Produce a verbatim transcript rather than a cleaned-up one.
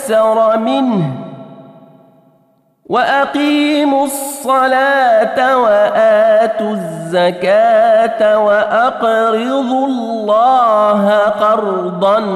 استيسر منه وأقيموا الصلاة وآتوا الزكاة وأقرضوا الله قرضا